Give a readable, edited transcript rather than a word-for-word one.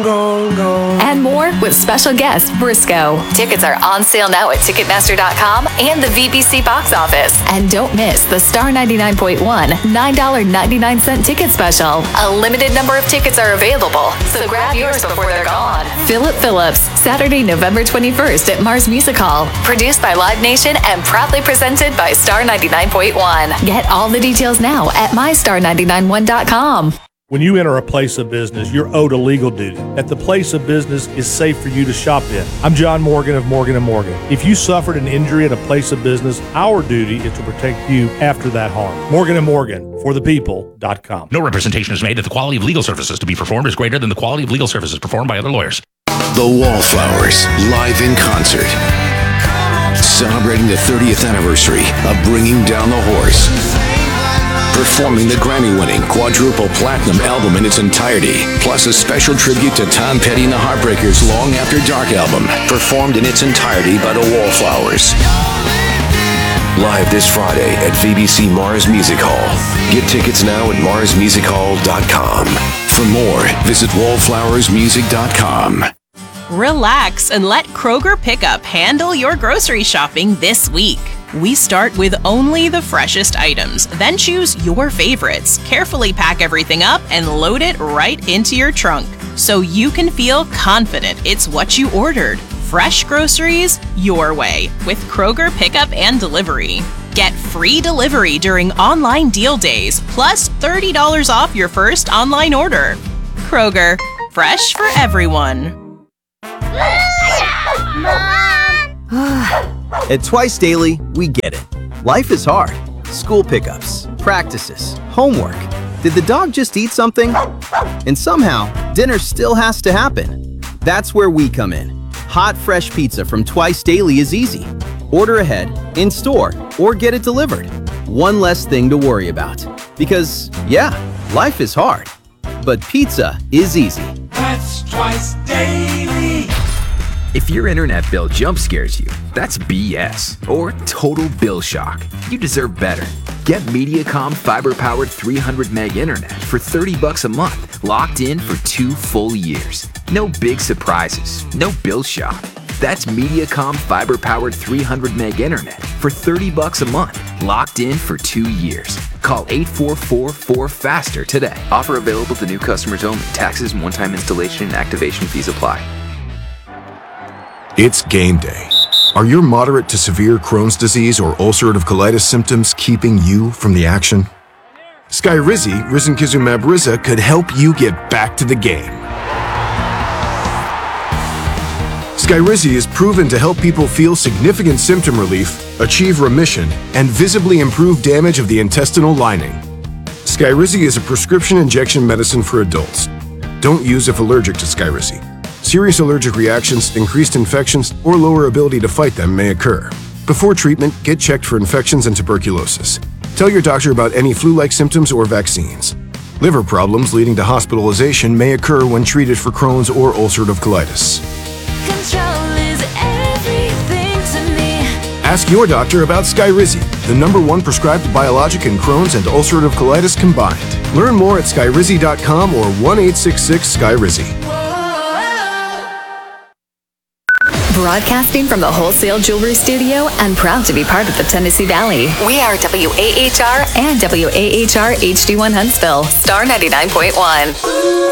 And more with special guest Briscoe. Tickets are on sale now at Ticketmaster.com and the VBC box office. And don't miss the Star 99.1 $9.99 ticket special. A limited number of tickets are available, so grab yours before they're gone. Philip Phillips, Saturday, November 21st at Mars Music Hall. Produced by Live Nation and proudly presented by Star 99.1. Get all the details now at mystar991.com. When you enter a place of business, you're owed a legal duty that the place of business is safe for you to shop in. I'm John Morgan of Morgan & Morgan. If you suffered an injury at a place of business, our duty is to protect you after that harm. Morgan & Morgan, forthepeople.com. No representation is made that the quality of legal services to be performed is greater than the quality of legal services performed by other lawyers. The Wallflowers, live in concert. Celebrating the 30th anniversary of Bringing Down the Horse. Performing the Grammy-winning quadruple platinum album in its entirety, plus a special tribute to Tom Petty and the Heartbreakers' Long After Dark album, performed in its entirety by the Wallflowers. Live this Friday at VBC Mars Music Hall. Get tickets now at marsmusichall.com. For more, visit wallflowersmusic.com. Relax and let Kroger Pickup handle your grocery shopping this week. We start with only the freshest items, then choose your favorites, carefully pack everything up, and load it right into your trunk so you can feel confident it's what you ordered. Fresh groceries your way with Kroger Pickup and Delivery. Get free delivery during online deal days, plus $30 off your first online order. Kroger, fresh for everyone. At Twice Daily, we get it. Life is hard. School pickups, practices, homework. Did the dog just eat something? And somehow, dinner still has to happen. That's where we come in. Hot, fresh pizza from Twice Daily is easy. Order ahead, in store, or get it delivered. One less thing to worry about. Because, yeah, life is hard. But pizza is easy. That's Twice Daily. If your internet bill jump scares you, that's BS or total bill shock. You deserve better. Get Mediacom fiber-powered 300 meg internet for $30 a month, locked in for 2 full years. No big surprises, no bill shock. That's Mediacom fiber-powered 300 meg internet for $30 a month, locked in for 2 years. Call 844-4FASTER today. Offer available to new customers only. Taxes and one-time installation and activation fees apply. It's game day. Are your moderate to severe Crohn's disease or ulcerative colitis symptoms keeping you from the action? Skyrizi, risankizumab Riza, could help you get back to the game. Skyrizi is proven to help people feel significant symptom relief, achieve remission, and visibly improve damage of the intestinal lining. Skyrizi is a prescription injection medicine for adults. Don't use if allergic to Skyrizi. Serious allergic reactions, increased infections, or lower ability to fight them may occur. Before treatment, get checked for infections and tuberculosis. Tell your doctor about any flu-like symptoms or vaccines. Liver problems leading to hospitalization may occur when treated for Crohn's or ulcerative colitis. Control is everything to me. Ask your doctor about Skyrizi, the #1 prescribed biologic in Crohn's and ulcerative colitis combined. Learn more at skyrizi.com or 1-866-SKYRIZI. Broadcasting from the Wholesale Jewelry Studio and proud to be part of the Tennessee Valley. We are WAHR and WAHR HD1 Huntsville, Star 99.1.